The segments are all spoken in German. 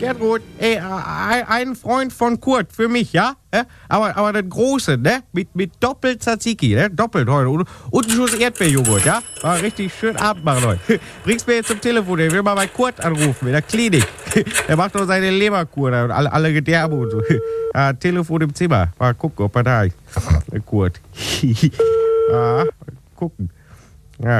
Gertrud, ey, ein Freund von Kurt für mich, ja? Aber das Große, ne? Mit doppelt Tzatziki, ne? Doppelt heute. Und ein Schuss Erdbeerjoghurt, ja? War richtig schön Abend machen heute. Bring's mir jetzt zum Telefon, ich will mal bei Kurt anrufen, in der Klinik. Er macht doch seine Leberkur da und alle Gedärme und so. Ja, Telefon im Zimmer. Mal gucken, ob er da ist. Der Kurt. Mal gucken. Ja.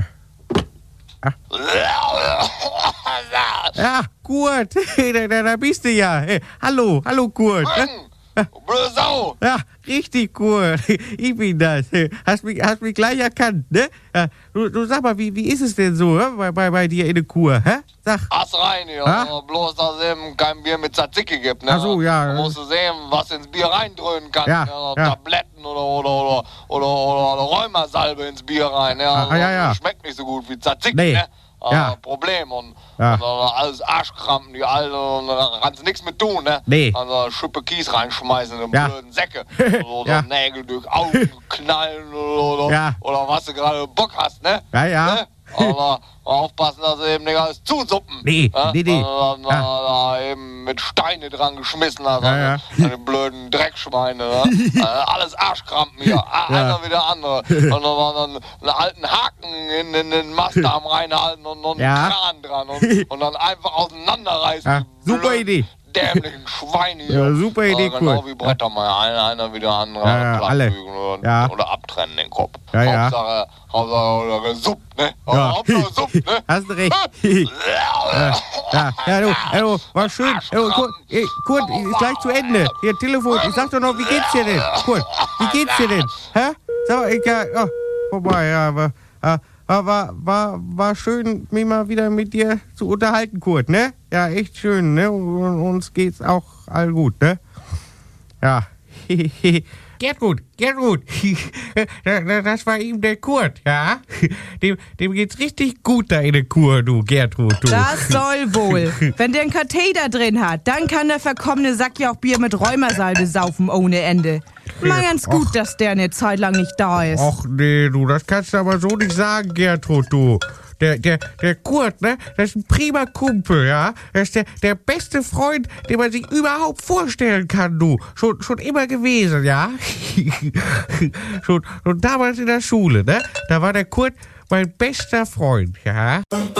Ja, Kurt, da bist du ja. Hey, hallo Kurt. Blöde Sau! Ja, richtig, Kurt. Ich bin das. Hast mich gleich erkannt, ne? Ja, du sag mal, wie ist es denn so bei dir in der Kur, hä? Sag. Ass rein, ja. Bloß, dass es eben kein Bier mit Tzatziki gibt, ne? Ach so, ja. Du musst sehen, was ins Bier reindröhnen kann. Ja, ja. Tabletten oder Rheumasalbe ins Bier rein, ja. Ja. Schmeckt nicht so gut wie Tzatziki, Nee. ne? Ja. Problem und Ja. alles Arschkrampen, die alle, und da kannst du nichts mit tun, ne? Nee. Also Schippe Kies reinschmeißen in Ja. blöden Säcke. Oder Ja. Nägel durch Augen knallen oder was du gerade Bock hast, ne? Ja. Ne? Aber aufpassen, dass sie eben nicht alles zusuppen. Nee. Da eben mit Steine dran geschmissen hast. Ja. Die blöden Dreckschweine. Ne? Alles Arschkrampen hier. Einer wie der andere. Und dann einen alten Haken in den Mastdarm reinhalten und einen Kran dran. Und dann einfach auseinanderreißen. Ja, super Idee. Dämlichen Schweine hier. Ja, super Idee, Genau cool. wie Brettermeier. Einer wie der andere. Ja, alle. Plattbügeln Ja. oder abtrennen den Kopf. Ja. Hauptsache Supp, ne? Ja. Hauptsache Supp, ne? Hast du recht. Du, war schön. Kurt, ist gleich zu Ende. Hier, Telefon, ich sag doch noch, wie geht's dir denn? Kurt, wie geht's dir denn? Hä? Sag mal, vorbei, ja, war schön, mich mal wieder mit dir zu unterhalten, Kurt, ne? Ja, echt schön, ne? Und uns geht's auch all gut, ne? Ja. Gertrud, das war ihm der Kurt, ja? Dem geht's richtig gut da in der Kur, du, Gertrud, du. Das soll wohl. Wenn der einen Katheter drin hat, dann kann der verkommene Sack ja auch Bier mit Rheumasalbe saufen ohne Ende. Mal ganz gut, dass der eine Zeit lang nicht da ist. Och nee, du, das kannst du aber so nicht sagen, Gertrud, du. Der Kurt, ne, das ist ein prima Kumpel, ja. Das ist der beste Freund, den man sich überhaupt vorstellen kann, du. Schon immer gewesen, ja. schon damals in der Schule, ne. Da war der Kurt mein bester Freund, ja.